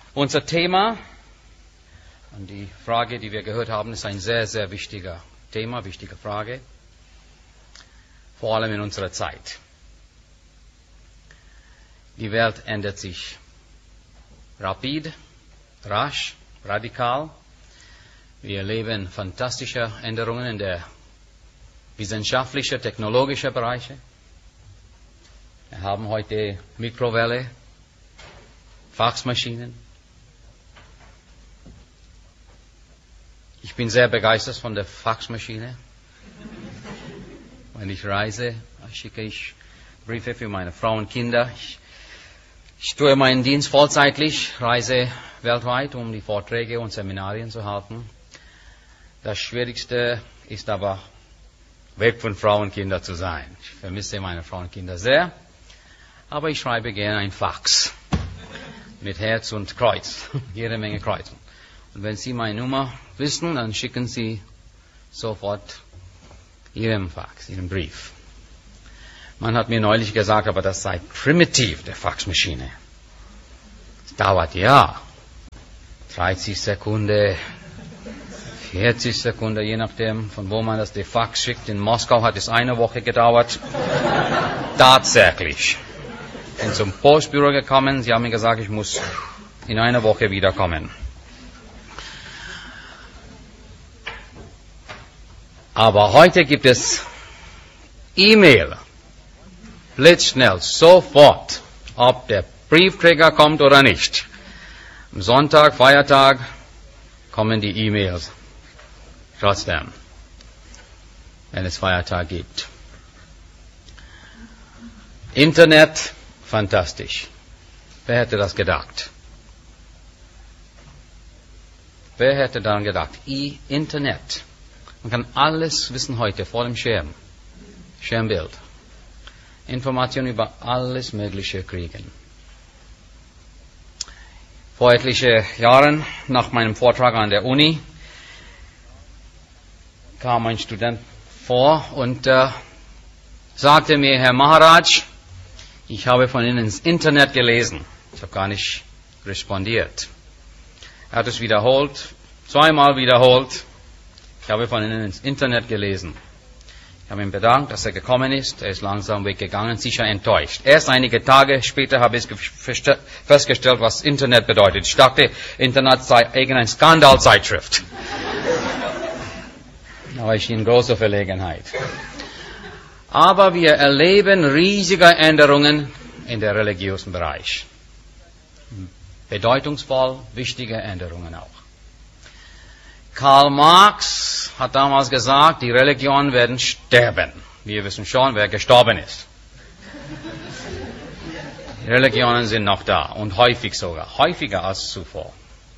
Unser Thema und die Frage, die wir gehört haben, ist ein sehr, sehr wichtiger Thema, wichtige Frage, vor allem in unserer Zeit. Die Welt ändert sich rapid, rasch, radikal. Wir erleben fantastische Änderungen in der wissenschaftlichen, technologischen Bereiche. Wir haben heute Mikrowelle, Faxmaschinen. Ich bin sehr begeistert von der Faxmaschine. Wenn ich reise, schicke ich Briefe für meine Frau und Kinder. Ich tue meinen Dienst vollzeitlich, reise weltweit, um die Vorträge und Seminarien zu halten. Das Schwierigste ist aber, weg von Frau und Kinder zu sein. Ich vermisse meine Frau und Kinder sehr, aber ich schreibe gerne ein Fax mit Herz und Kreuz, jede Menge Kreuzen. Und wenn Sie meine Nummer wissen, dann schicken Sie sofort Ihren Fax, Ihren Brief. Man hat mir neulich gesagt, aber das sei primitiv, der Faxmaschine. Es dauert ja 30 Sekunden, 40 Sekunden, je nachdem, von wo man das der Fax schickt. In Moskau hat es eine Woche gedauert. Tatsächlich. Ich bin zum Postbüro gekommen. Sie haben mir gesagt, ich muss in einer Woche wiederkommen. Aber heute gibt es E-Mail. Blitzschnell, sofort, ob der Briefträger kommt oder nicht. Am Sonntag, Feiertag, kommen die E-Mails. Trotzdem, wenn es Feiertag gibt. Internet, fantastisch. Wer hätte das gedacht? Wer hätte daran gedacht? Internet. Man kann alles wissen heute vor dem Schirm. Schirmbild. Informationen über alles Mögliche kriegen. Vor etlichen Jahren, nach meinem Vortrag an der Uni, kam ein Student vor und sagte mir, Herr Maharaj, ich habe von Ihnen ins Internet gelesen. Ich habe gar nicht respondiert. Er hat es wiederholt, zweimal wiederholt. Ich habe von Ihnen ins Internet gelesen. Ich habe ihm bedankt, dass er gekommen ist. Er ist langsam weggegangen, sicher enttäuscht. Erst einige Tage später habe ich festgestellt, was Internet bedeutet. Ich dachte, Internet sei irgendeine Skandalzeitschrift. Da war ich in großer Verlegenheit. Aber wir erleben riesige Änderungen in der religiösen Bereich. Bedeutungsvoll, wichtige Änderungen auch. Karl Marx hat damals gesagt, die Religionen werden sterben. Wir wissen schon, wer gestorben ist. Die Religionen sind noch da und häufig sogar, häufiger als zuvor.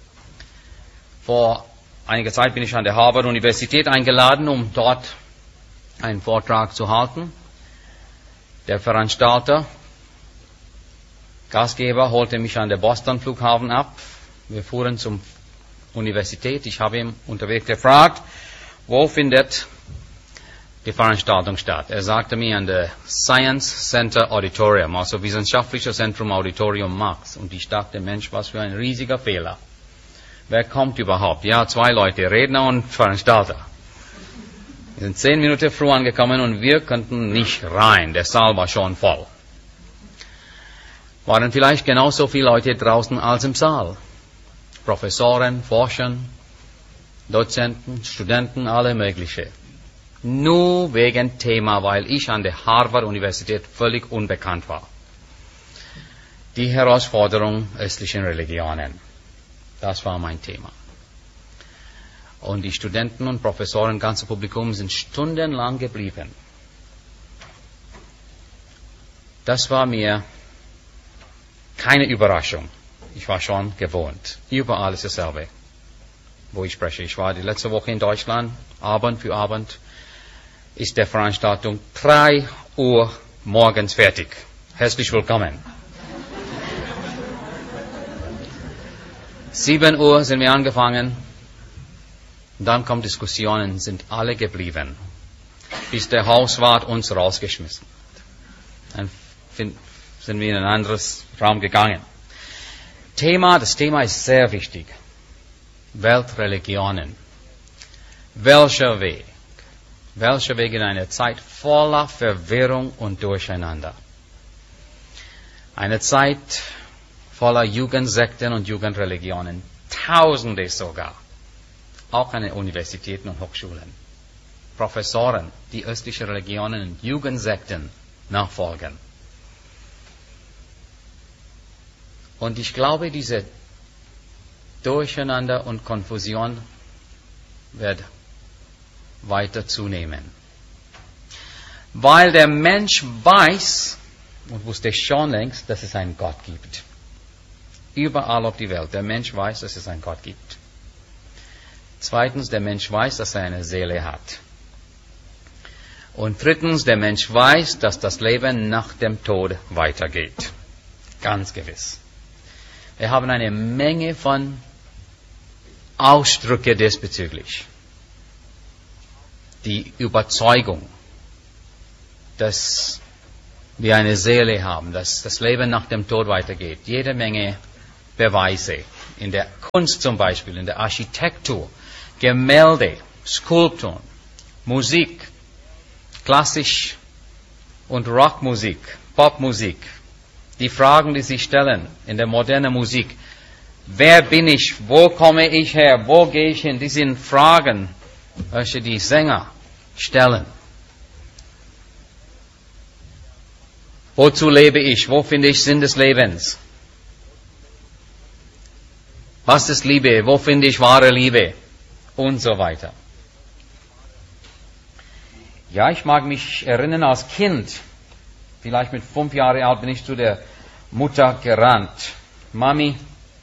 Vor einiger Zeit bin ich an der Harvard-Universität eingeladen, um dort einen Vortrag zu halten. Der Veranstalter, Gastgeber, holte mich an der Boston-Flughafen ab. Wir fuhren zum Universität. Ich habe ihn unterwegs gefragt, wo findet die Veranstaltung statt. Er sagte mir an der Science Center Auditorium, also Wissenschaftliches Zentrum Auditorium Marx. Und ich dachte, Mensch, was für ein riesiger Fehler. Wer kommt überhaupt? Ja, 2 Leute, Redner und Veranstalter. Wir sind 10 Minuten früh angekommen und wir konnten nicht rein. Der Saal war schon voll. Waren vielleicht genauso viele Leute draußen als im Saal. Professoren, Forscher, Dozenten, Studenten, alle mögliche. Nur wegen Thema, weil ich an der Harvard-Universität völlig unbekannt war. Die Herausforderung östlichen Religionen. Das war mein Thema. Und die Studenten und Professoren, ganze Publikum sind stundenlang geblieben. Das war mir keine Überraschung. Ich war schon gewohnt. Überall ist dasselbe, wo ich spreche. Ich war die letzte Woche in Deutschland. Abend für Abend ist der Veranstaltung 3 Uhr morgens fertig. Herzlich willkommen. 7 Uhr sind wir angefangen. Dann kommen Diskussionen, sind alle geblieben, bis der Hauswart uns rausgeschmissen hat. Dann sind wir in ein anderes Raum gegangen. Das Thema ist sehr wichtig. Weltreligionen. Welcher Weg? Welcher Weg in einer Zeit voller Verwirrung und Durcheinander? Eine Zeit voller Jugendsekten und Jugendreligionen. Tausende sogar. Auch an den Universitäten und Hochschulen. Professoren, die östliche Religionen und Jugendsekten nachfolgen. Und ich glaube, diese Durcheinander und Konfusion wird weiter zunehmen. Weil der Mensch weiß, und wusste schon längst, dass es einen Gott gibt. Überall auf die Welt. Der Mensch weiß, dass es einen Gott gibt. Zweitens, der Mensch weiß, dass er eine Seele hat. Und drittens, der Mensch weiß, dass das Leben nach dem Tod weitergeht. Ganz gewiss. Wir haben eine Menge von Ausdrücke diesbezüglich. Die Überzeugung, dass wir eine Seele haben, dass das Leben nach dem Tod weitergeht. Jede Menge Beweise. In der Kunst zum Beispiel, in der Architektur, Gemälde, Skulpturen, Musik, Klassisch- und Rockmusik, Popmusik. Die Fragen, die sich stellen in der modernen Musik. Wer bin ich? Wo komme ich her? Wo gehe ich hin? Die sind Fragen, welche die Sänger stellen. Wozu lebe ich? Wo finde ich Sinn des Lebens? Was ist Liebe? Wo finde ich wahre Liebe? Und so weiter. Ja, ich mag mich erinnern als Kind, vielleicht mit 5 Jahren alt, bin ich zu der Mutter gerannt. Mami,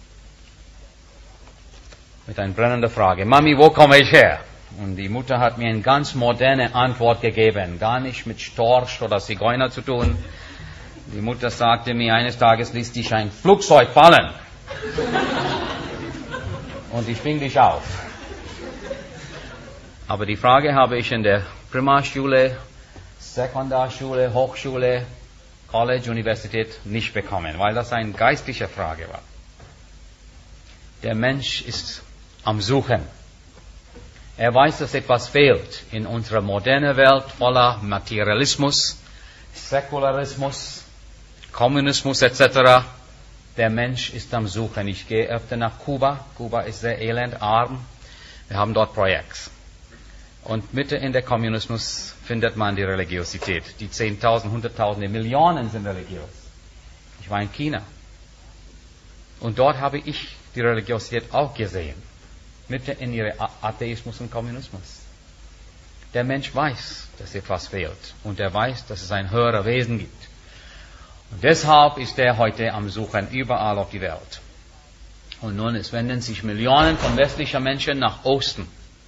mit einer brennenden Frage, Mami, wo komme ich her? Und die Mutter hat mir eine ganz moderne Antwort gegeben, gar nicht mit Storch oder Zigeuner zu tun. Die Mutter sagte mir, eines Tages ließ dich ein Flugzeug fallen. Und ich fing dich auf. Aber die Frage habe ich in der Primarschule, Sekundarschule, Hochschule, College, Universität nicht bekommen, weil das eine geistliche Frage war. Der Mensch ist am Suchen. Er weiß, dass etwas fehlt in unserer modernen Welt voller Materialismus, Säkularismus, Kommunismus etc. Der Mensch ist am Suchen. Ich gehe öfter nach Kuba. Kuba ist sehr elend, arm. Wir haben dort Projekte. Und mitten in der Kommunismus findet man die Religiosität. Die 10.000, 100.000, Millionen sind religiös. Ich war in China. Und dort habe ich die Religiosität auch gesehen. Mitten in ihrem Atheismus und Kommunismus. Der Mensch weiß, dass etwas fehlt. Und er weiß, dass es ein höheres Wesen gibt. Und deshalb ist er heute am Suchen überall auf die Welt. Und nun, es wenden sich Millionen von westlichen Menschen nach Osten.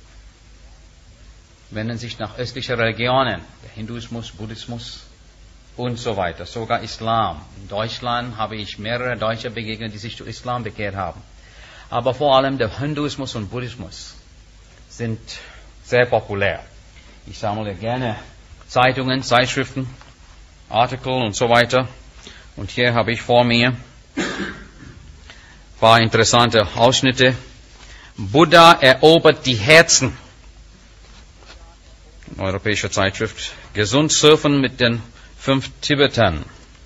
Wenden sich nach östlichen Religionen, der Hinduismus, Buddhismus und so weiter, sogar Islam. In Deutschland habe ich mehrere Deutsche begegnet, die sich zu Islam bekehrt haben. Aber vor allem der Hinduismus und Buddhismus sind sehr populär. Ich sammle gerne Zeitungen, Zeitschriften, Artikel und so weiter. Und hier habe ich vor mir ein paar interessante Ausschnitte. Buddha erobert die Herzen. Europäische Zeitschrift. Gesund surfen mit den 5 Tibetern.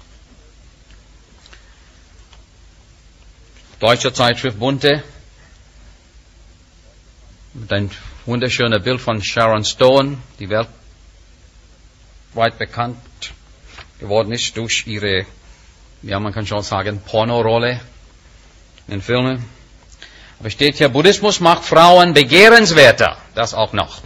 Deutsche Zeitschrift Bunte. Mit einem wunderschönen Bild von Sharon Stone, die weltweit bekannt geworden ist durch ihre, ja, man kann schon sagen, Pornorolle in den Filmen. Aber steht hier, Buddhismus macht Frauen begehrenswerter. Das auch noch.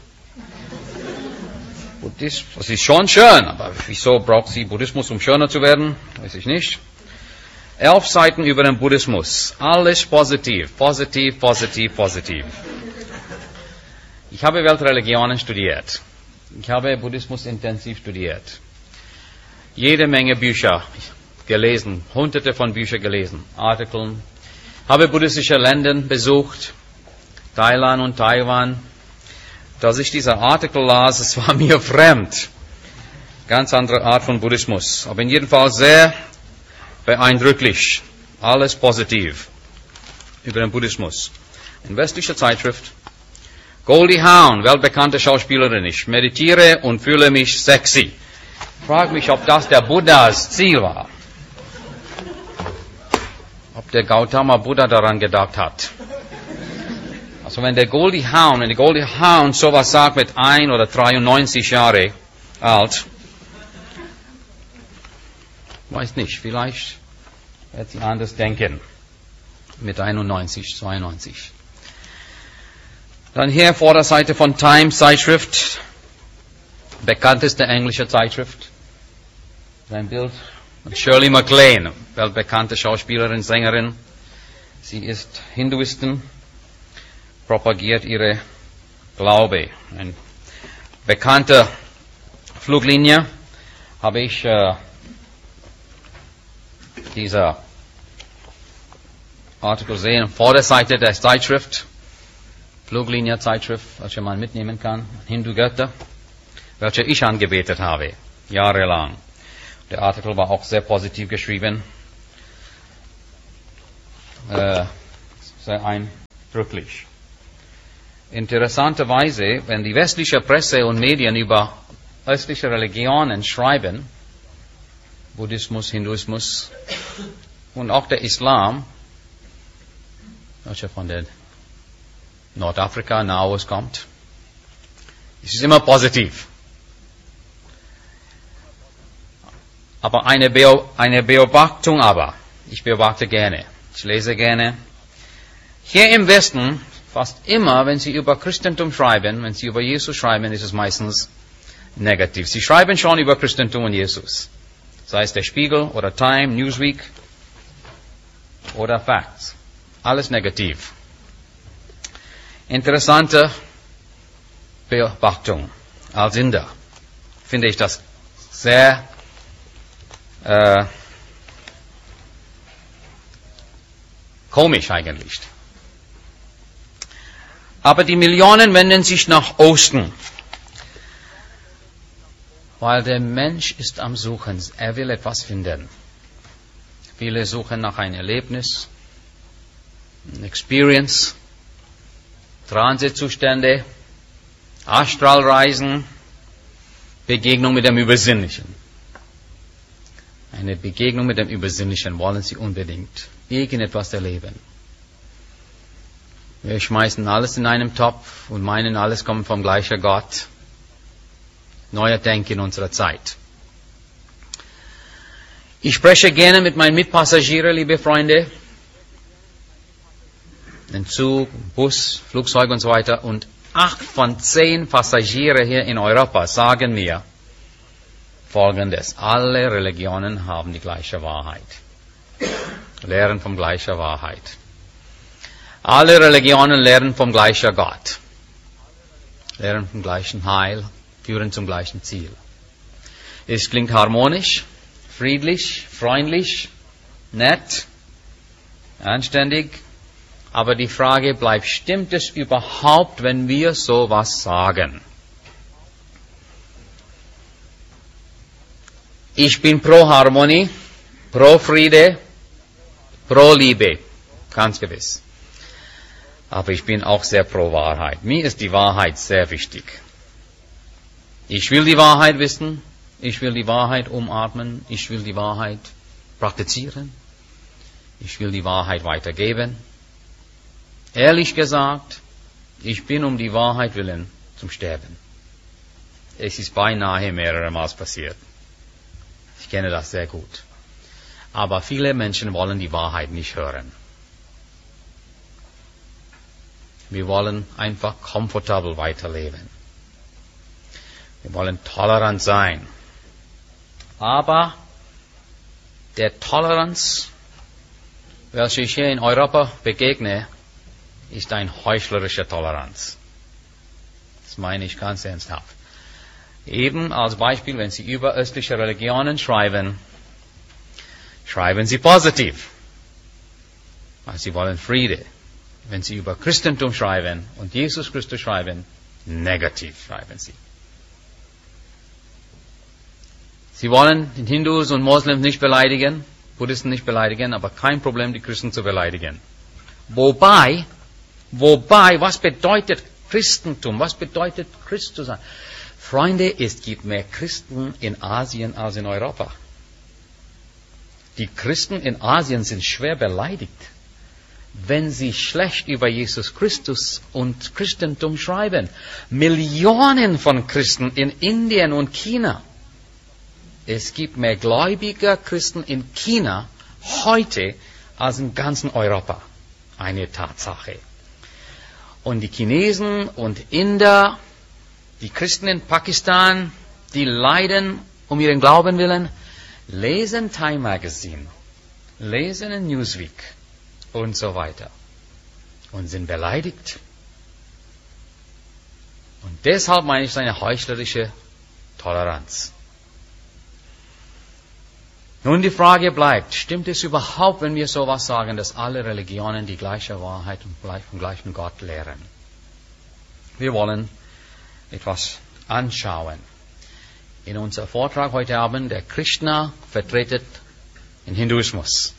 Das ist schon schön, aber wieso braucht sie Buddhismus, um schöner zu werden? Weiß ich nicht. 11 Seiten über den Buddhismus. Alles positiv, positiv, positiv, positiv. Ich habe Weltreligionen studiert. Ich habe Buddhismus intensiv studiert. Jede Menge Bücher gelesen, hunderte von Büchern gelesen, Artikeln. Habe buddhistische Länder besucht, Thailand und Taiwan. Als ich diese Artikel las, es war mir fremd. Ganz andere Art von Buddhismus. Aber in jedem Fall sehr beeindrucklich. Alles positiv. über den Buddhismus. Eine westliche Zeitschrift. Goldie Hawn, weltbekannte Schauspielerin. Ich meditiere und fühle mich sexy. Ich frage mich, ob das der Buddhas Ziel war. Ob der Gautama Buddha daran gedacht hat. Also wenn die Goldie Hawn sowas sagt mit 1 oder 93 Jahre alt, weiß nicht, vielleicht wird sie anders denken. Mit 91, 92. Dann hier Vorderseite von Time Zeitschrift, bekannteste englische Zeitschrift. Ein Bild von Shirley MacLaine, weltbekannte Schauspielerin, Sängerin. Sie ist Hinduistin, propagiert ihre Glaube. Eine bekannte Fluglinie habe ich dieser Artikel sehen, Vorderseite der Zeitschrift, Fluglinie-Zeitschrift, welche man mitnehmen kann, Hindu-Götter, welche ich angebetet habe, jahrelang. Der Artikel war auch sehr positiv geschrieben, sehr eindrücklich. Interessanterweise, wenn die westliche Presse und Medien über östliche Religionen schreiben, Buddhismus, Hinduismus und auch der Islam, welcher von der Nordafrika, Nahost kommt, es ist immer positiv. Aber eine Beobachtung ich beobachte gerne, ich lese gerne. Hier im Westen, fast immer, wenn Sie über Christentum schreiben, wenn Sie über Jesus schreiben, ist es meistens negativ. Sie schreiben schon über Christentum und Jesus. Sei es der Spiegel oder Time, Newsweek oder Facts. Alles negativ. Interessante Beobachtung. Als Inder finde ich das sehr komisch eigentlich. Aber die Millionen wenden sich nach Osten. Weil der Mensch ist am Suchen. Er will etwas finden. Viele suchen nach einem Erlebnis, eine Experience, Transitzustände, Astralreisen, Begegnung mit dem Übersinnlichen. Eine Begegnung mit dem Übersinnlichen wollen sie unbedingt. Irgendetwas erleben. Wir schmeißen alles in einen Topf und meinen, alles kommt vom gleichen Gott. Neuer Denken in unserer Zeit. Ich spreche gerne mit meinen Mitpassagieren, liebe Freunde. Den Zug, Bus, Flugzeug und so weiter. Und 8 von 10 Passagiere hier in Europa sagen mir Folgendes. Alle Religionen haben die gleiche Wahrheit. Lehren von gleicher Wahrheit. Alle Religionen lehren vom gleichen Gott. Lehren vom gleichen Heil. Führen zum gleichen Ziel. Es klingt harmonisch, friedlich, freundlich, nett, anständig, aber die Frage bleibt, stimmt es überhaupt, wenn wir sowas sagen? Ich bin pro Harmonie, pro Friede, pro Liebe, ganz gewiss. Aber ich bin auch sehr pro Wahrheit. Mir ist die Wahrheit sehr wichtig. Ich will die Wahrheit wissen, ich will die Wahrheit umatmen, ich will die Wahrheit praktizieren, ich will die Wahrheit weitergeben. Ehrlich gesagt, ich bin um die Wahrheit willen zum Sterben. Es ist beinahe mehrere Mal passiert. Ich kenne das sehr gut. Aber viele Menschen wollen die Wahrheit nicht hören. Wir wollen einfach komfortabel weiterleben. Wir wollen tolerant sein. Aber der Toleranz, welche ich hier in Europa begegne, ist eine heuchlerische Toleranz. Das meine ich ganz ernsthaft. Eben als Beispiel, wenn Sie über östliche Religionen schreiben, schreiben Sie positiv. Weil Sie wollen Friede. Wenn Sie über Christentum schreiben und Jesus Christus schreiben, negativ schreiben Sie. Sie wollen den Hindus und Moslems nicht beleidigen, Buddhisten nicht beleidigen, aber kein Problem, die Christen zu beleidigen. Wobei, was bedeutet Christentum? Was bedeutet Christ zu sein? Freunde, es gibt mehr Christen in Asien als in Europa. Die Christen in Asien sind schwer beleidigt, wenn sie schlecht über Jesus Christus und Christentum schreiben. Millionen von Christen in Indien und China. Es gibt mehr gläubige Christen in China heute als in ganzen Europa. Eine Tatsache. Und die Chinesen und Inder, die Christen in Pakistan, die leiden um ihren Glauben willen, lesen Time Magazine, lesen in Newsweek und so weiter und sind beleidigt. Und deshalb meine ich, eine heuchlerische Toleranz. Nun die Frage bleibt, stimmt es überhaupt, wenn wir sowas sagen, dass alle Religionen die gleiche Wahrheit und vom gleichen Gott lehren? Wir wollen etwas anschauen. In unserem Vortrag heute Abend, der Krishna vertretet den Hinduismus.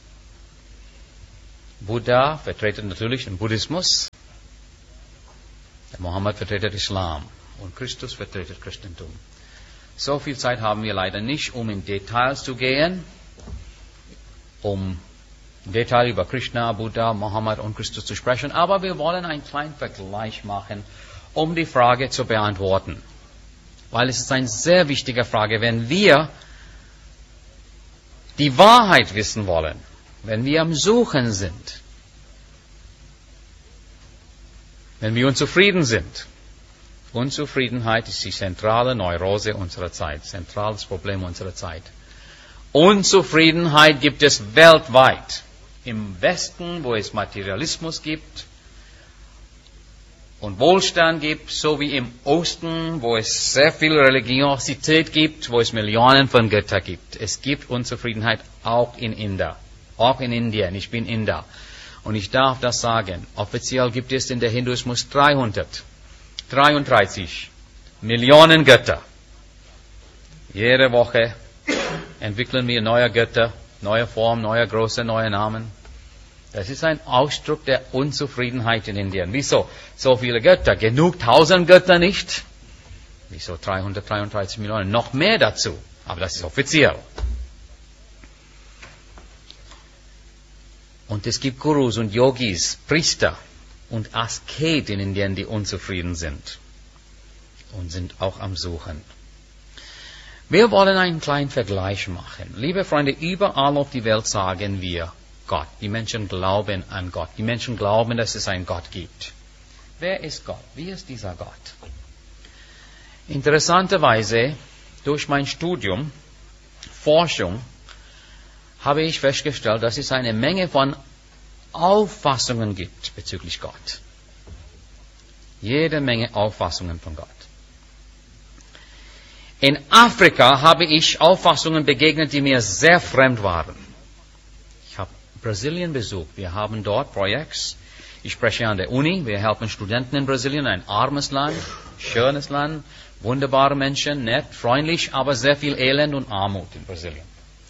Buddha vertretet natürlich den Buddhismus. Der Mohammed vertretet Islam. Und Christus vertretet Christentum. So viel Zeit haben wir leider nicht, um in Details zu gehen, um im Detail über Krishna, Buddha, Mohammed und Christus zu sprechen. Aber wir wollen einen kleinen Vergleich machen, um die Frage zu beantworten. Weil es ist eine sehr wichtige Frage, wenn wir die Wahrheit wissen wollen, wenn wir am Suchen sind, wenn wir unzufrieden sind. Unzufriedenheit ist die zentrale Neurose unserer Zeit, zentrales Problem unserer Zeit. Unzufriedenheit gibt es weltweit. Im Westen, wo es Materialismus gibt und Wohlstand gibt, sowie im Osten, wo es sehr viel Religiosität gibt, wo es Millionen von Göttern gibt. Es gibt Unzufriedenheit auch in Indien. Auch in Indien. Ich bin Inder. Und ich darf das sagen. Offiziell gibt es in der Hinduismus 333 Millionen Götter. Jede Woche entwickeln wir neue Götter, neue Formen, neue Größe, neue Namen. Das ist ein Ausdruck der Unzufriedenheit in Indien. Wieso so viele Götter? Genug 1000 Götter nicht? Wieso 333 Millionen? Noch mehr dazu. Aber das ist offiziell. Und es gibt Gurus und Yogis, Priester und Asketen in Indien, die unzufrieden sind. Und sind auch am Suchen. Wir wollen einen kleinen Vergleich machen. Liebe Freunde, überall auf die Welt sagen wir Gott. Die Menschen glauben an Gott. Die Menschen glauben, dass es einen Gott gibt. Wer ist Gott? Wie ist dieser Gott? Interessanterweise, durch mein Studium, Forschung, habe ich festgestellt, dass es eine Menge von Auffassungen gibt bezüglich Gott. Jede Menge Auffassungen von Gott. In Afrika habe ich Auffassungen begegnet, die mir sehr fremd waren. Ich habe Brasilien besucht. Wir haben dort Projekte. Ich spreche an der Uni. Wir helfen Studenten in Brasilien. Ein armes Land, schönes Land, wunderbare Menschen, nett, freundlich, aber sehr viel Elend und Armut in Brasilien.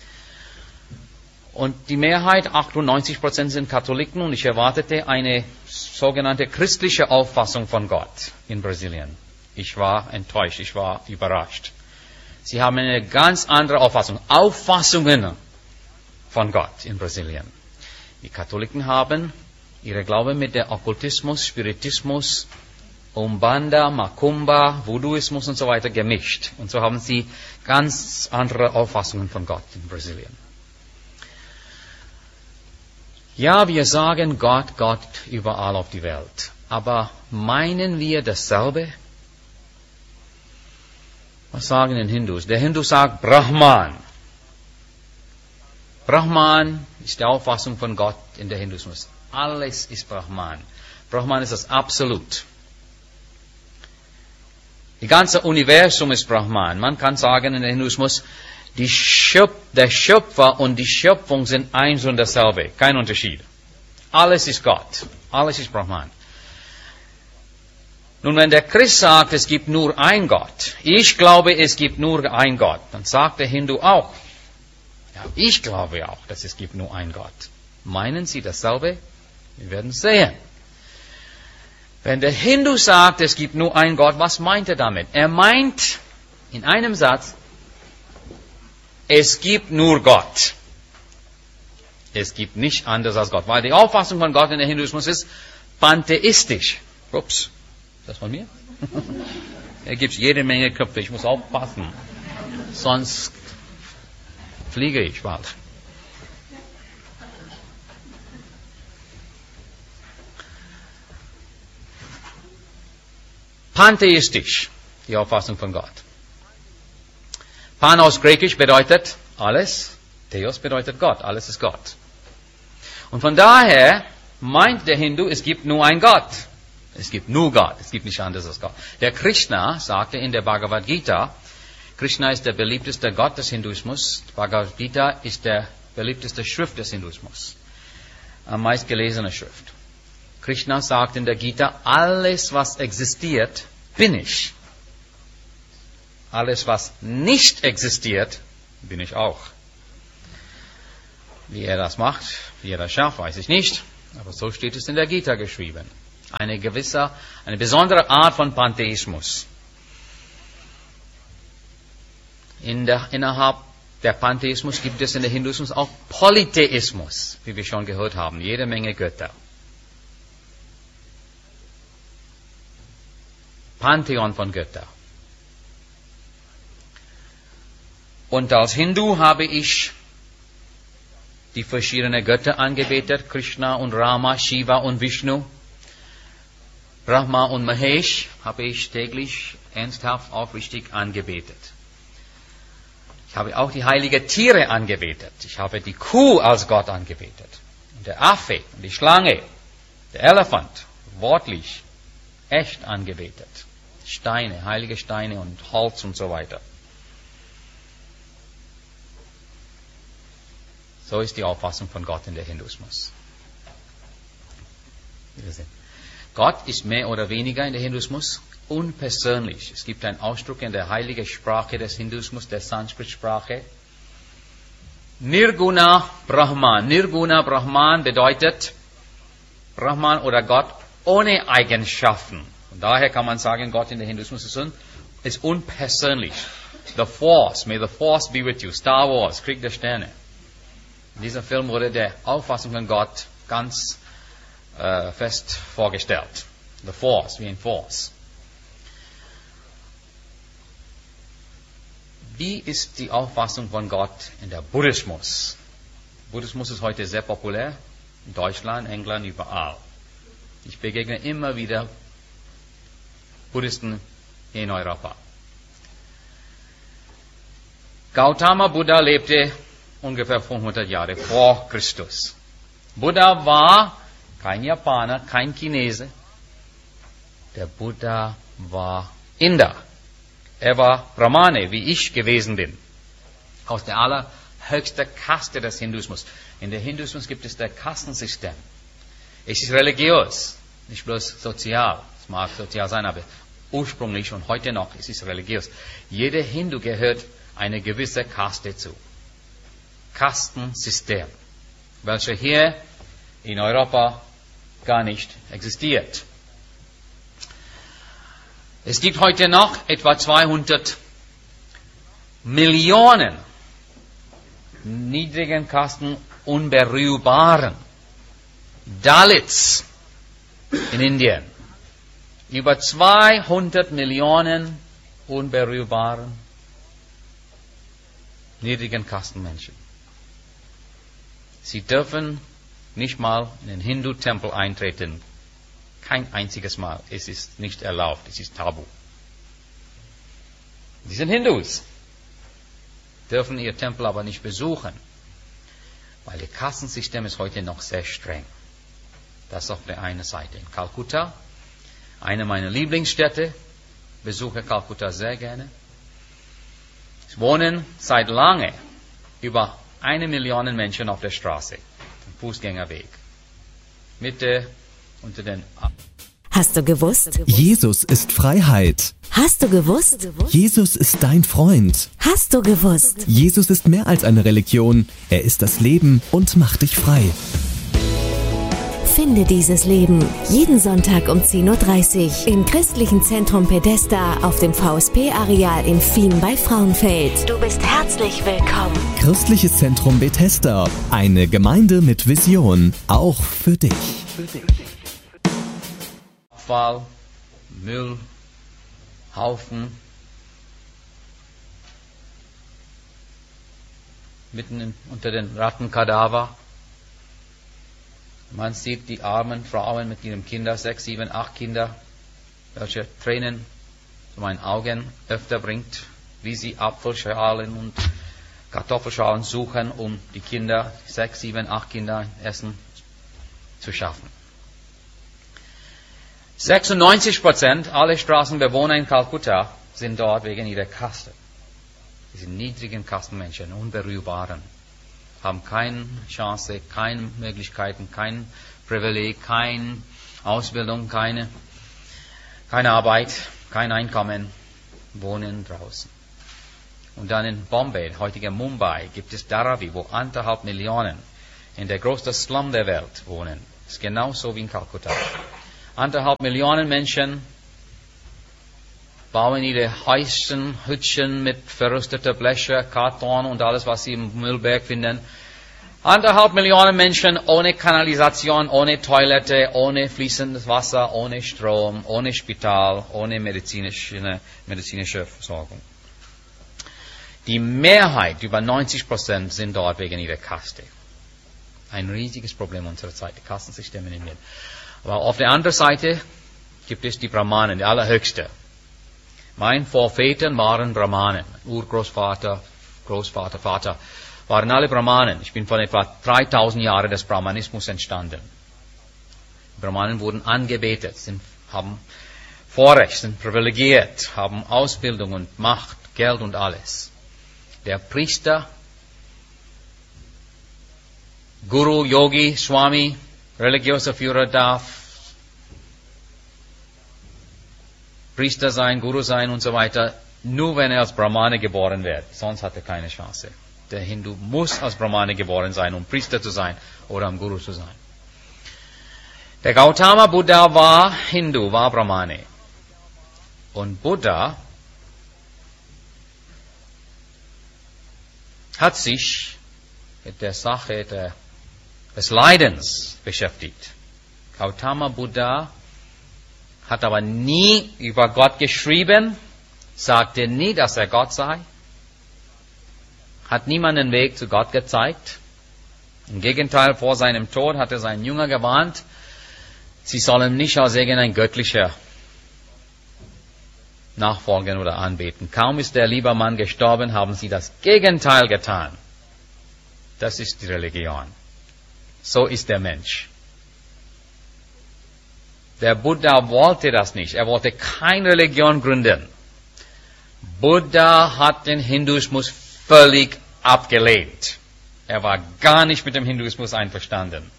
Und die Mehrheit, 98%, sind Katholiken und ich erwartete eine sogenannte christliche Auffassung von Gott in Brasilien. Ich war enttäuscht, ich war überrascht. Sie haben eine ganz andere Auffassung. Auffassungen von Gott in Brasilien. Die Katholiken haben ihre Glaube mit der Okkultismus, Spiritismus, Umbanda, Macumba, Voodooismus und so weiter gemischt. Und so haben sie ganz andere Auffassungen von Gott in Brasilien. Ja, wir sagen Gott, Gott überall auf die Welt. Aber meinen wir dasselbe? Was sagen den Hindus? Der Hindu sagt Brahman. Brahman ist die Auffassung von Gott in der Hinduismus. Alles ist Brahman. Brahman ist das Absolut. Das ganze Universum ist Brahman. Man kann sagen in der Hinduismus, der Schöpfer und die Schöpfung sind eins und dasselbe. Kein Unterschied. Alles ist Gott. Alles ist Brahman. Nun, wenn der Christ sagt, es gibt nur ein Gott, ich glaube, es gibt nur ein Gott, dann sagt der Hindu auch, ja, ich glaube auch, dass es gibt nur ein Gott. Meinen Sie dasselbe? Wir werden sehen. Wenn der Hindu sagt, es gibt nur einen Gott, was meint er damit? Er meint in einem Satz, es gibt nur Gott. Es gibt nichts anderes als Gott. Weil die Auffassung von Gott in der Hinduismus ist pantheistisch. Ups, ist das von mir? Da gibt es jede Menge Köpfe, ich muss aufpassen. Sonst fliege ich bald. Pantheistisch, die Auffassung von Gott. Pan aus Griechisch bedeutet alles, Theos bedeutet Gott, alles ist Gott. Und von daher meint der Hindu, es gibt nur einen Gott. Es gibt nur Gott, es gibt nichts anderes als Gott. Der Krishna sagte in der Bhagavad Gita, Krishna ist der beliebteste Gott des Hinduismus, Bhagavad Gita ist der beliebteste Schrift des Hinduismus, am meistgelesene Schrift. Krishna sagt in der Gita, alles was existiert, bin ich. Alles was nicht existiert, bin ich auch. Wie er das macht, wie er das schafft, weiß ich nicht. Aber so steht es in der Gita geschrieben. Eine besondere Art von Pantheismus. Innerhalb der Pantheismus gibt es in der Hinduismus auch Polytheismus, wie wir schon gehört haben. Jede Menge Götter. Pantheon von Göttern. Und als Hindu habe ich die verschiedenen Götter angebetet, Krishna und Rama, Shiva und Vishnu, Brahma und Mahesh habe ich täglich ernsthaft aufrichtig angebetet. Ich habe auch die heiligen Tiere angebetet. Ich habe die Kuh als Gott angebetet. Und der Affe und die Schlange, der Elefant, wortlich, echt angebetet. Steine, heilige Steine und Holz und so weiter. So ist die Auffassung von Gott in der Hinduismus. Gott ist mehr oder weniger in der Hinduismus unpersönlich. Es gibt einen Ausdruck in der heiligen Sprache des Hinduismus, der Sanskrit-Sprache. Nirguna Brahman. Nirguna Brahman bedeutet Brahman oder Gott ohne Eigenschaften. Und daher kann man sagen, Gott in der Hinduismus ist unpersönlich. The Force, may the Force be with you. Star Wars, Krieg der Sterne. In diesem Film wurde der Auffassung von Gott ganz fest vorgestellt. The Force, wie ein Force. Wie ist die Auffassung von Gott in der Buddhismus? Buddhismus ist heute sehr populär. In Deutschland, England, überall. Ich begegne immer wieder Buddhisten in Europa. Gautama Buddha lebte ungefähr 500 Jahre vor Christus. Buddha war kein Japaner, kein Chinese. Der Buddha war Inder. Er war Brahmane, wie ich gewesen bin. Aus der allerhöchsten Kaste des Hinduismus. In der Hinduismus gibt es das Kastensystem. Es ist religiös, nicht bloß sozial. Es mag sozial sein, aber ursprünglich und heute noch es ist religiös. Jeder Hindu gehört eine gewisse Kaste zu. Kastensystem, welche hier in Europa gar nicht existiert. Es gibt heute noch etwa 200 Millionen niedrigen Kasten unberührbaren Dalits in Indien. Über 200 Millionen unberührbaren niedrigen Kastenmenschen. Sie dürfen nicht mal in den Hindu-Tempel eintreten. Kein einziges Mal. Es ist nicht erlaubt. Es ist tabu. Sie sind Hindus. Dürfen ihr Tempel aber nicht besuchen. Weil das Kastensystem ist heute noch sehr streng. Das auf der einen Seite. In Kalkutta, eine meiner Lieblingsstädte, besuche Kalkutta sehr gerne. Es wohnen seit lange über 1 Million Menschen auf der Straße, im Fußgängerweg, Mitte unter den. Hast du gewusst? Jesus ist Freiheit. Hast du gewusst? Jesus ist dein Freund. Hast du gewusst? Jesus ist mehr als eine Religion. Er ist das Leben und macht dich frei. Finde dieses Leben. Jeden Sonntag um 10.30 Uhr im Christlichen Zentrum Pedesta auf dem VSP-Areal in Fien bei Frauenfeld. Du bist herzlich willkommen. Christliches Zentrum Bethesda. Eine Gemeinde mit Vision. Auch für dich. Abfall, Müll, Haufen, mitten unter den Rattenkadaver. Man sieht die armen Frauen mit ihren Kindern, 6, 7, 8 Kinder, welche Tränen zu meinen Augen öfter bringt, wie sie Apfelschalen und Kartoffelschalen suchen, um die Kinder, 6, 7, 8 Kinder Essen zu schaffen. 96% aller Straßenbewohner in Kalkutta sind dort wegen ihrer Kaste. Diese niedrigen Kastenmenschen, unberührbaren, haben keine Chance, keine Möglichkeiten, kein Privileg, keine Ausbildung, keine Arbeit, kein Einkommen, wohnen draußen. Und dann in Bombay, heutiger Mumbai, gibt es Dharavi, wo 1,5 Millionen in der größten Slum der Welt wohnen. Das ist genauso wie in Kalkutta. 1,5 Millionen Menschen bauen ihre Häuschen, Hütchen mit verrüsteter Bleche, Karton und alles, was sie im Müllberg finden. 1,5 Millionen Menschen ohne Kanalisation, ohne Toilette, ohne fließendes Wasser, ohne Strom, ohne Spital, ohne medizinische Versorgung. Die Mehrheit, über 90%, sind dort wegen ihrer Kaste. Ein riesiges Problem unserer Zeit, die Kastensysteme in Indien. Aber auf der anderen Seite gibt es die Brahmanen, die allerhöchste. Mein Vorväter waren Brahmanen. Urgroßvater, Großvater, Vater waren alle Brahmanen. Ich bin von etwa 3000 Jahren des Brahmanismus entstanden. Die Brahmanen wurden angebetet, haben Vorrecht, sind privilegiert, haben Ausbildung und Macht, Geld und alles. Der Priester, Guru, Yogi, Swami, religiöser Führer darf Priester sein, Guru sein und so weiter, nur wenn er als Brahmane geboren wird. Sonst hat er keine Chance. Der Hindu muss als Brahmane geboren sein, um Priester zu sein oder um Guru zu sein. Der Gautama Buddha war Hindu, war Brahmane. Und Buddha hat sich mit der Sache des Leidens beschäftigt. Gautama Buddha hat aber nie über Gott geschrieben, sagte nie, dass er Gott sei, hat niemanden den Weg zu Gott gezeigt. Im Gegenteil, vor seinem Tod hat er seinen Jünger gewarnt, sie sollen nicht als irgendein göttlicher nachfolgen oder anbeten. Kaum ist der liebe Mann gestorben, haben sie das Gegenteil getan. Das ist die Religion. So ist der Mensch. Der Buddha wollte das nicht. Er wollte keine Religion gründen. Buddha hat den Hinduismus völlig abgelehnt. Er war gar nicht mit dem Hinduismus einverstanden.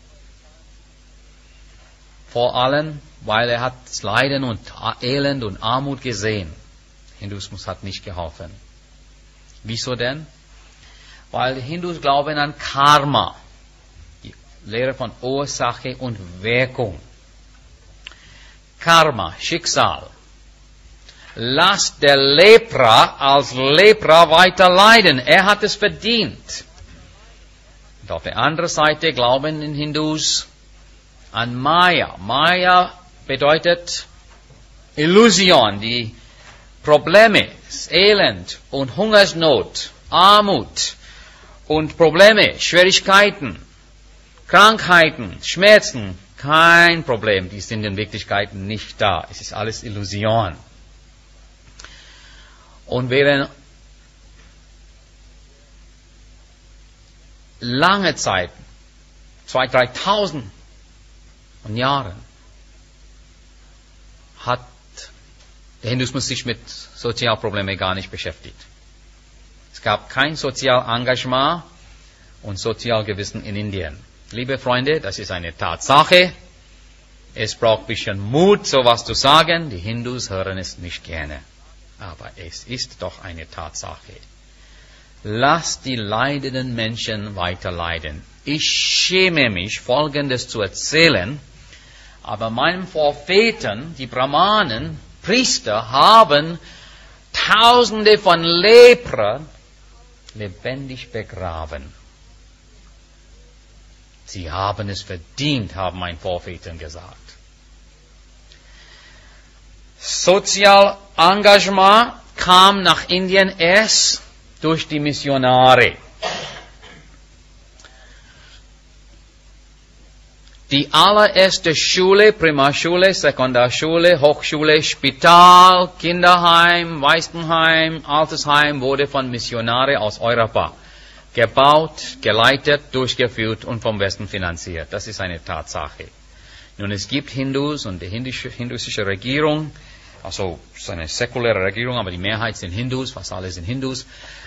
Vor allem, weil er hat das Leiden und Elend und Armut gesehen. Hinduismus hat nicht geholfen. Wieso denn? Weil die Hindus glauben an Karma, die Lehre von Ursache und Wirkung. Karma, Schicksal. Lass der Lepra als Lepra weiter leiden. Er hat es verdient. Und auf der anderen Seite glauben die Hindus an Maya. Maya bedeutet Illusion, die Probleme, Elend und Hungersnot, Armut und Probleme, Schwierigkeiten, Krankheiten, Schmerzen, kein Problem, die sind in Wirklichkeit nicht da. Es ist alles Illusion. Und während lange Zeit, 2.000, 3.000 Jahren, hat der Hinduismus sich mit Sozialproblemen gar nicht beschäftigt. Es gab kein Sozialengagement und Sozialgewissen in Indien. Liebe Freunde, das ist eine Tatsache. Es braucht ein bisschen Mut, sowas zu sagen. Die Hindus hören es nicht gerne. Aber es ist doch eine Tatsache. Lasst die leidenden Menschen weiter leiden. Ich schäme mich, Folgendes zu erzählen. Aber meinen Propheten, die Brahmanen, Priester, haben Tausende von Lepern lebendig begraben. Sie haben es verdient, haben meine Propheten gesagt. Sozialengagement kam nach Indien erst durch die Missionare. Die allererste Schule, Primarschule, Sekundarschule, Hochschule, Spital, Kinderheim, Waisenheim, Altersheim wurde von Missionaren aus Europa gebaut, geleitet, durchgeführt und vom Westen finanziert. Das ist eine Tatsache. Nun, es gibt Hindus und die hinduistische Regierung, also es ist eine säkuläre Regierung, aber die Mehrheit sind Hindus, fast alle sind Hindus,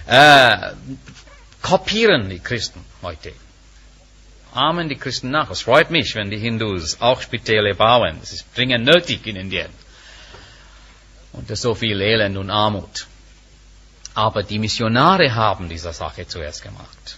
kopieren die Christen heute. Ahmen die Christen nach. Es freut mich, wenn die Hindus auch Spitäle bauen. Das ist dringend nötig in Indien. Und es ist so viel Elend und Armut. Aber die Missionare haben diese Sache zuerst gemacht.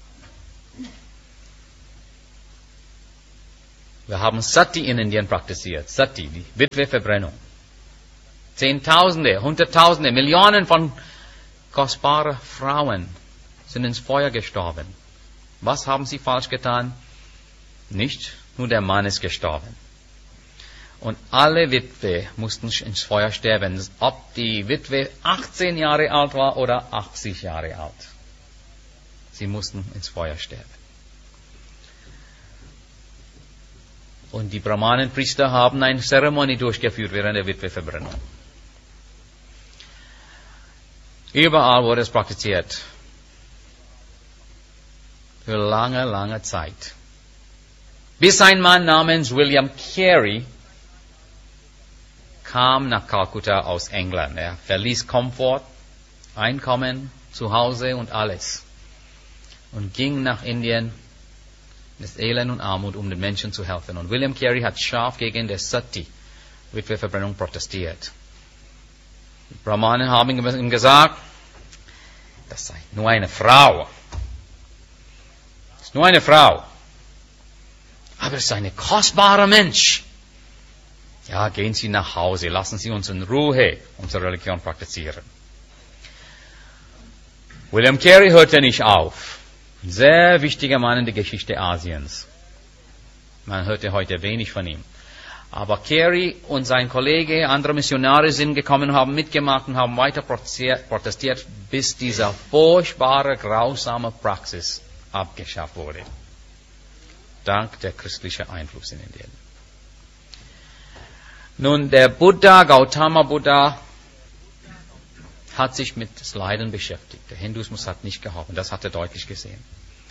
Wir haben Sati in Indien praktiziert. Sati, die Witweverbrennung. Zehntausende, Hunderttausende, Millionen von kostbaren Frauen sind ins Feuer gestorben. Was haben sie falsch getan? Nicht, nur der Mann ist gestorben. Und alle Witwe mussten ins Feuer sterben, ob die Witwe 18 Jahre alt war oder 80 Jahre alt. Sie mussten ins Feuer sterben. Und die Brahmanenpriester haben eine Zeremonie durchgeführt während der Witweverbrennung. Überall wurde es praktiziert. Für lange, lange Zeit. Bis ein Mann namens William Carey kam nach Kalkutta aus England. Er verließ Komfort, Einkommen, Zuhause und alles. Und ging nach Indien, das Elend und Armut, um den Menschen zu helfen. Und William Carey hat scharf gegen die Sati-Witweverbrennung protestiert. Die Brahmanen haben ihm gesagt, das sei nur eine Frau. Nur eine Frau. Aber es ist ein kostbarer Mensch. Ja, gehen Sie nach Hause. Lassen Sie uns in Ruhe unsere Religion praktizieren. William Carey hörte nicht auf. Ein sehr wichtiger Mann in der Geschichte Asiens. Man hörte heute wenig von ihm. Aber Carey und sein Kollege, andere Missionare sind gekommen, haben mitgemacht und haben weiter protestiert, bis diese furchtbare, grausame Praxis abgeschafft wurde. Dank der christlichen Einfluss in Indien. Nun, der Buddha, Gautama Buddha, hat sich mit das Leiden beschäftigt. Der Hinduismus hat nicht geholfen. Das hat er deutlich gesehen.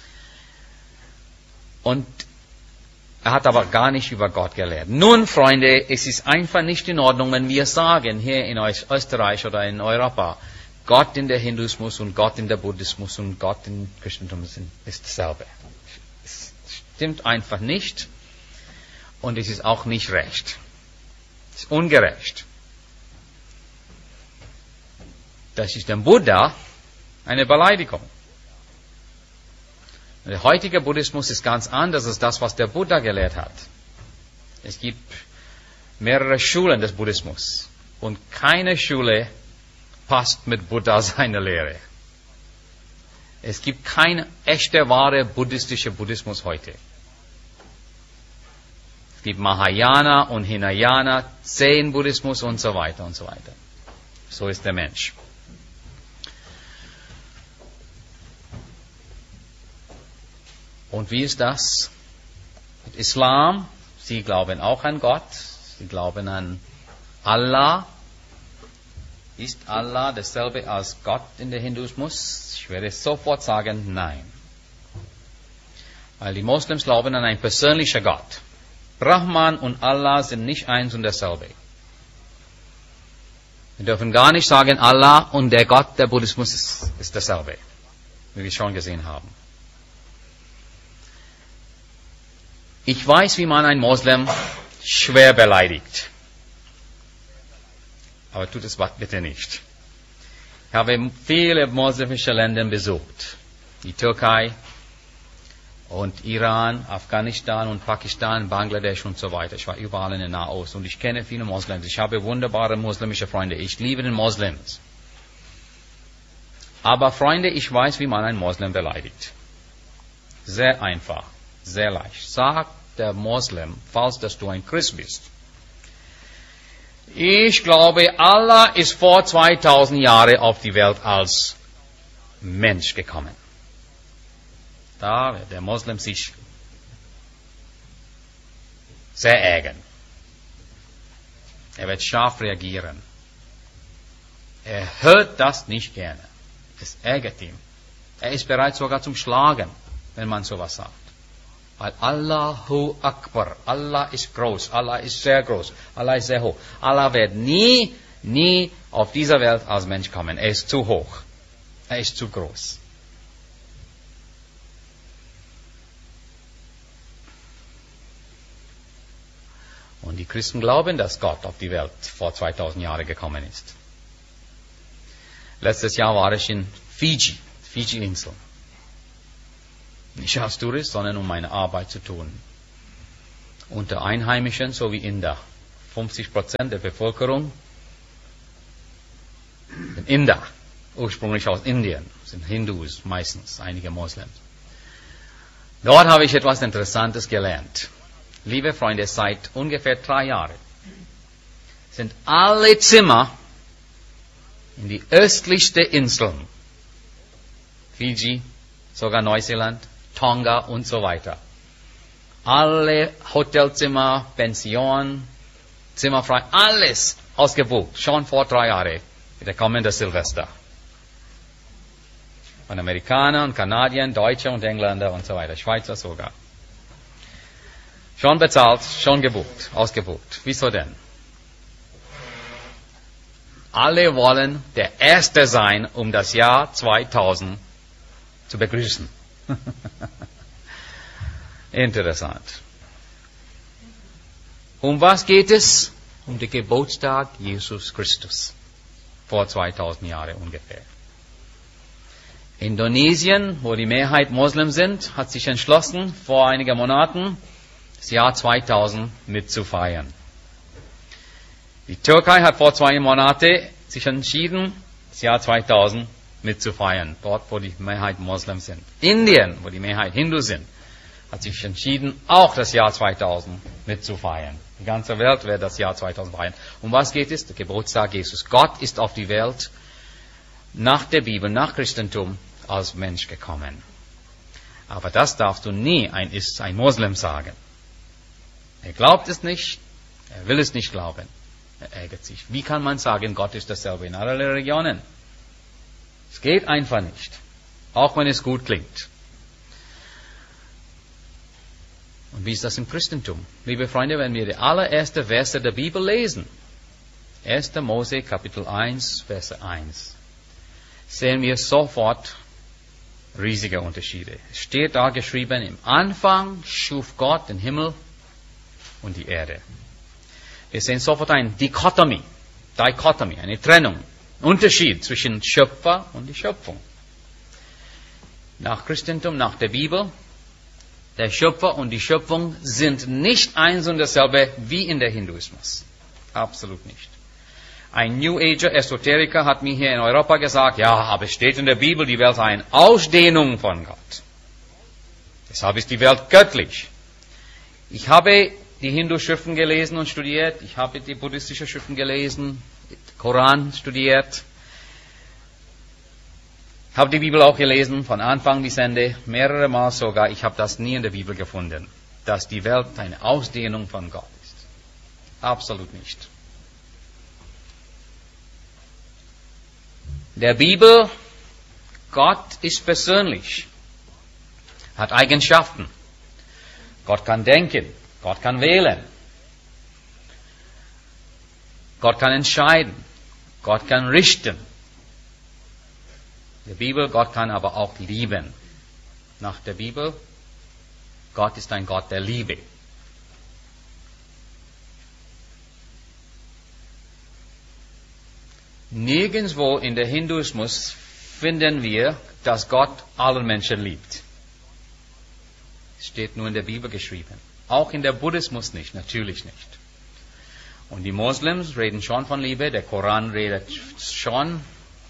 Und er hat aber gar nicht über Gott gelehrt. Nun, Freunde, es ist einfach nicht in Ordnung, wenn wir sagen, hier in Österreich oder in Europa, Gott in der Hinduismus und Gott in der Buddhismus und Gott im Christentum ist dasselbe. Es stimmt einfach nicht und es ist auch nicht recht. Es ist ungerecht. Das ist dem Buddha eine Beleidigung. Der heutige Buddhismus ist ganz anders als das, was der Buddha gelehrt hat. Es gibt mehrere Schulen des Buddhismus und keine Schule passt mit Buddha seine Lehre. Es gibt kein echter, wahre buddhistischer Buddhismus heute. Es gibt Mahayana und Hinayana, Zen-Buddhismus und so weiter und so weiter. So ist der Mensch. Und wie ist das mit Islam? Sie glauben auch an Gott. Sie glauben an Allah. Ist Allah dasselbe als Gott in der Hinduismus? Ich werde sofort sagen, nein. Weil die Moslems glauben an einen persönlichen Gott. Brahman und Allah sind nicht eins und dasselbe. Wir dürfen gar nicht sagen, Allah und der Gott der Buddhismus ist dasselbe, wie wir schon gesehen haben. Ich weiß, wie man einen Moslem schwer beleidigt. Aber tut es bitte nicht. Ich habe viele muslimische Länder besucht. Die Türkei, und Iran, Afghanistan und Pakistan, Bangladesch und so weiter. Ich war überall in der Nahost und ich kenne viele Moslems. Ich habe wunderbare muslimische Freunde. Ich liebe den Moslems. Aber Freunde, ich weiß, wie man einen Moslem beleidigt. Sehr einfach, sehr leicht. Sagt der Moslem, falls dass du ein Christ bist: Ich glaube, Allah ist vor 2000 Jahren auf die Welt als Mensch gekommen. Da wird der Moslem sich sehr ärgern. Er wird scharf reagieren. Er hört das nicht gerne. Es ärgert ihn. Er ist bereit sogar zum Schlagen, wenn man sowas sagt. Weil Allahu Akbar, Allah ist groß, Allah ist sehr groß, Allah ist sehr hoch. Allah wird nie auf dieser Welt als Mensch kommen. Er ist zu hoch. Er ist zu groß. Und die Christen glauben, dass Gott auf die Welt vor 2000 Jahren gekommen ist. Letztes Jahr war ich in Fiji-Insel. Nicht als Tourist, sondern um meine Arbeit zu tun. Unter Einheimischen sowie Inder. 50% der Bevölkerung sind Inder, ursprünglich aus Indien, sind Hindus meistens, einige Moslems. Dort habe ich etwas Interessantes gelernt. Liebe Freunde, seit ungefähr 3 Jahren sind alle Zimmer in die östlichste Inseln, Fiji, sogar Neuseeland, Tonga und so weiter. Alle Hotelzimmer, Pension, zimmerfrei, alles ausgebucht, schon vor 3 Jahren, mit der kommenden Silvester. Von Amerikanern, Kanadiern, Deutschen und Engländer und so weiter, Schweizer sogar. Schon bezahlt, schon gebucht, ausgebucht. Wieso denn? Alle wollen der Erste sein, um das Jahr 2000 zu begrüßen. Interessant. Um was geht es? Um den Geburtstag Jesus Christus. Vor 2000 Jahren ungefähr. Indonesien, wo die Mehrheit Moslem sind, hat sich entschlossen, vor einigen Monaten das Jahr 2000 mitzufeiern. Die Türkei hat vor 2 Monaten sich entschieden, das Jahr 2000 mitzufeiern, dort wo die Mehrheit Moslem sind. Indien, wo die Mehrheit Hindu sind, hat sich entschieden, auch das Jahr 2000 mitzufeiern. Die ganze Welt wird das Jahr 2000 feiern. Um was geht es? Der Geburtstag Jesus. Gott ist auf die Welt nach der Bibel, nach Christentum als Mensch gekommen. Aber das darfst du nie ein Moslem sagen. Er glaubt es nicht, er will es nicht glauben. Er ärgert sich. Wie kann man sagen, Gott ist dasselbe in allen Religionen? Es geht einfach nicht. Auch wenn es gut klingt. Und wie ist das im Christentum? Liebe Freunde, wenn wir die allerersten Verse der Bibel lesen, 1. Mose, Kapitel 1, Verse 1, sehen wir sofort riesige Unterschiede. Es steht da geschrieben, im Anfang schuf Gott den Himmel und die Erde. Wir sehen sofort eine Dichotomie, eine Trennung, Unterschied zwischen Schöpfer und die Schöpfung. Nach Christentum, nach der Bibel, der Schöpfer und die Schöpfung sind nicht eins und dasselbe wie in der Hinduismus. Absolut nicht. Ein New Ager Esoteriker hat mir hier in Europa gesagt, ja, aber es steht in der Bibel, die Welt sei eine Ausdehnung von Gott. Deshalb ist die Welt göttlich. Ich habe die Hindu-Schriften gelesen und studiert, ich habe die buddhistischen Schriften gelesen, den Koran studiert, habe die Bibel auch gelesen, von Anfang bis Ende, mehrere Mal sogar. Ich habe das nie in der Bibel gefunden, dass die Welt eine Ausdehnung von Gott ist. Absolut nicht. Der Bibel, Gott ist persönlich, hat Eigenschaften. Gott kann denken, Gott kann wählen, Gott kann entscheiden, Gott kann richten. Der Bibel, Gott kann aber auch lieben. Nach der Bibel, Gott ist ein Gott der Liebe. Nirgendwo in der Hinduismus finden wir, dass Gott alle Menschen liebt. Es steht nur in der Bibel geschrieben. Auch in der Buddhismus nicht, natürlich nicht. Und die Moslems reden schon von Liebe, der Koran redet schon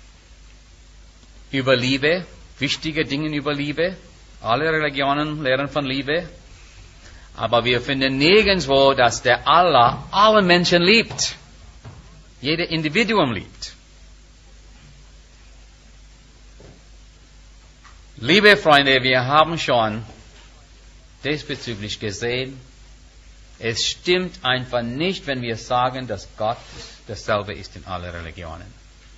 über Liebe, wichtige Dinge über Liebe. Alle Religionen lehren von Liebe. Aber wir finden nirgendwo, dass der Allah alle Menschen liebt. Jeder Individuum liebt. Liebe Freunde, wir haben schon diesbezüglich gesehen, es stimmt einfach nicht, wenn wir sagen, dass Gott dasselbe ist in allen Religionen.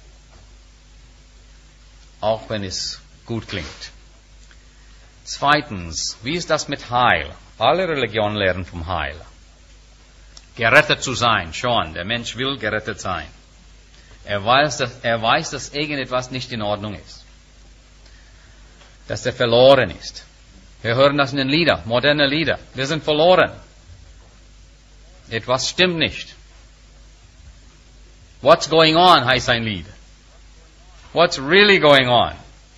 Auch wenn es gut klingt. Zweitens, wie ist das mit Heil? Alle Religionen lehren vom Heil. Gerettet zu sein, schon. Der Mensch will gerettet sein. Er weiß, dass irgendetwas nicht in Ordnung ist. Dass er verloren ist. Wir hören das in den Liedern, moderne Lieder. Wir sind verloren. Etwas stimmt nicht. What's going on, heißt ein Lied. What's really going on?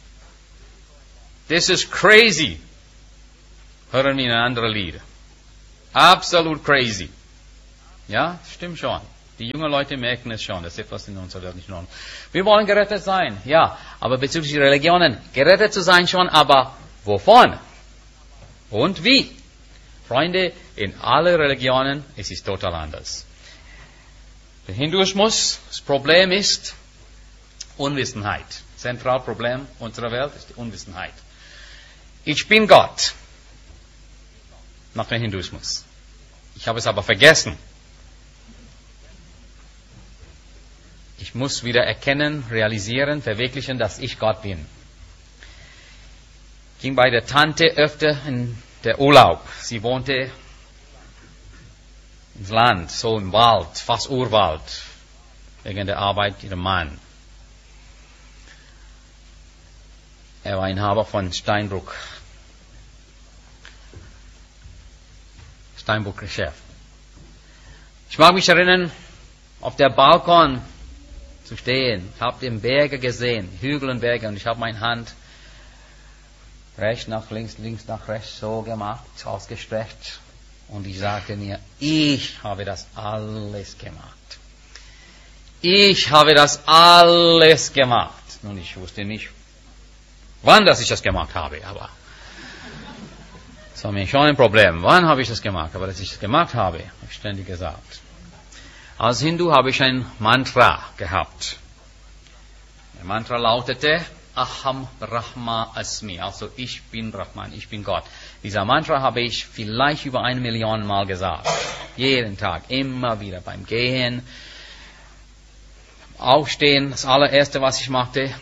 This is crazy. Hören wir in andere Lieder. Absolut crazy. Ja, stimmt schon. Die jungen Leute merken es schon, dass etwas in unserer Welt nicht in Ordnung ist. Wir wollen gerettet sein, ja. Aber bezüglich der Religionen, gerettet zu sein schon, aber wovon? Und wie? Freunde, in allen Religionen es ist total anders. Der Hinduismus, das Problem ist Unwissenheit. Zentralproblem unserer Welt ist die Unwissenheit. Ich bin Gott. Nach dem Hinduismus. Ich habe es aber vergessen. Ich muss wieder erkennen, realisieren, verwirklichen, dass ich Gott bin. Ich ging bei der Tante öfter in der Urlaub. Sie wohnte ins Land, so im Wald, fast Urwald, wegen der Arbeit ihrer Mann. Er war Inhaber von Steinbruch Geschäft. Ich mag mich erinnern, auf der Balkon zu stehen. Ich habe den Berge gesehen, Hügel und Berge, und ich habe meine Hand rechts nach links, links nach rechts so gemacht, ausgestreckt. Und ich sagte mir, ich habe das alles gemacht. Ich habe das alles gemacht. Und ich wusste nicht, wann ich das gemacht habe, aber das war mir schon ein Problem. Wann habe ich das gemacht? Aber dass ich das gemacht habe, habe ich ständig gesagt. Als Hindu habe ich ein Mantra gehabt. Der Mantra lautete, Aham Brahma Asmi, also ich bin Brahman, ich bin Gott. Dieser Mantra habe ich vielleicht über 1 Million Mal gesagt. Jeden Tag, immer wieder beim Gehen, Aufstehen. Das allererste, was ich machte,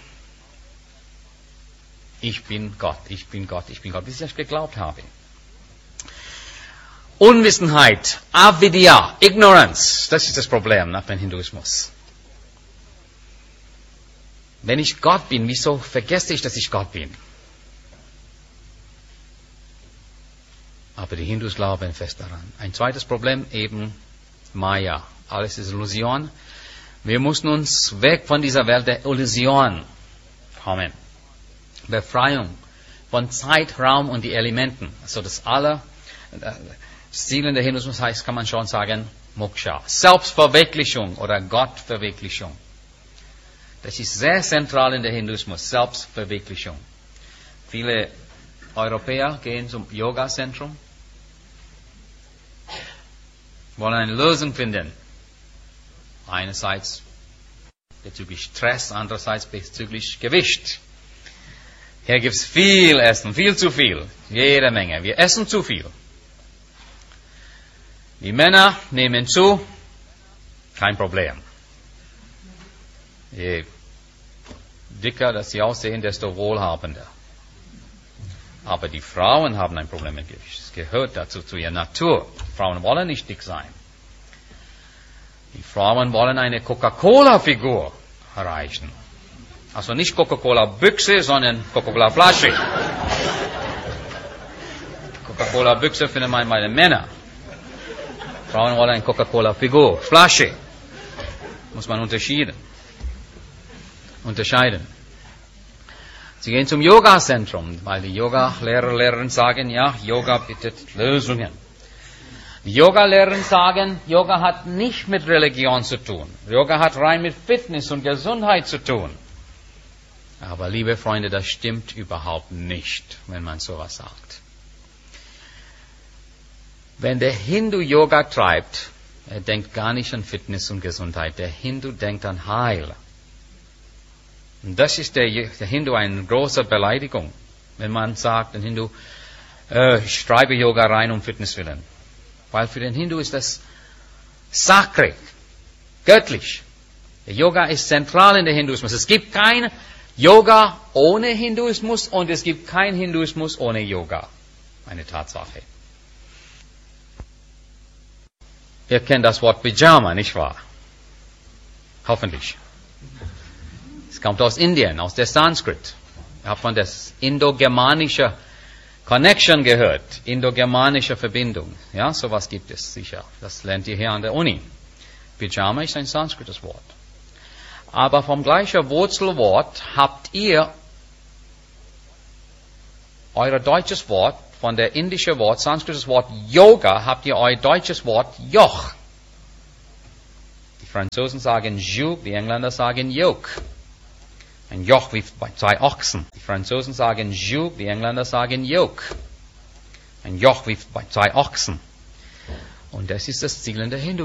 ich bin Gott, ich bin Gott, ich bin Gott, bis ich das geglaubt habe. Unwissenheit, Avidya, Ignorance, das ist das Problem nach dem Hinduismus. Wenn ich Gott bin, wieso vergesse ich, dass ich Gott bin? Aber die Hindus glauben fest daran. Ein zweites Problem eben Maya. Alles ist Illusion. Wir mussten uns weg von dieser Welt der Illusion kommen. Befreiung von Zeit, Raum und die Elementen. Also das Ziel in der Hinduismus heißt, kann man schon sagen, Moksha. Selbstverwirklichung oder Gottverwirklichung. Das ist sehr zentral in der Hinduismus, Selbstverwirklichung. Viele Europäer gehen zum Yoga-Zentrum, wollen eine Lösung finden. Einerseits bezüglich Stress, andererseits bezüglich Gewicht. Hier gibt es viel Essen, viel zu viel, jede Menge. Wir essen zu viel. Die Männer nehmen zu, kein Problem. Je dicker dass sie aussehen, desto wohlhabender. Aber die Frauen haben ein Problem mit Gewicht. Es gehört dazu, zu ihrer Natur. Frauen wollen nicht dick sein. Die Frauen wollen eine Coca-Cola-Figur erreichen. Also nicht Coca-Cola-Büchse, sondern Coca-Cola-Flasche. Coca-Cola-Büchse findet man bei den Männern. Frauen wollen eine Coca-Cola-Figur, Flasche. Muss man unterscheiden. Sie gehen zum Yoga-Zentrum, weil die Yoga-Lehrerinnen sagen, ja, Yoga bietet Lösungen. Die Yoga-Lehrerinnen sagen, Yoga hat nicht mit Religion zu tun. Yoga hat rein mit Fitness und Gesundheit zu tun. Aber liebe Freunde, das stimmt überhaupt nicht, wenn man sowas sagt. Wenn der Hindu Yoga treibt, er denkt gar nicht an Fitness und Gesundheit. Der Hindu denkt an Heil. Und das ist der Hindu eine große Beleidigung, wenn man sagt, der Hindu, ich treibe Yoga rein um Fitness willen. Weil für den Hindu ist das sacred, göttlich. Der Yoga ist zentral in der Hinduismus. Es gibt kein Yoga ohne Hinduismus und es gibt kein Hinduismus ohne Yoga. Eine Tatsache. Ihr kennt das Wort Pyjama, nicht wahr? Hoffentlich. Es kommt aus Indien, aus der Sanskrit. Ihr habt von der indogermanische Connection gehört, indogermanische Verbindung. Ja, sowas gibt es sicher. Das lernt ihr hier an der Uni. Pyjama ist ein sanskrites Wort. Aber vom gleichen Wurzelwort habt ihr euer deutsches Wort, von der indischen Wort, sanskrites Wort Yoga, habt ihr euer deutsches Wort Joch. Die Franzosen sagen Joug, die Engländer sagen Yoke. Ein Joch wie bei 2 Ochsen. Die Franzosen sagen Joug, die Engländer sagen Yoke. Ein Joch wie bei 2 Ochsen. Und das ist das Ziel in der Hindu.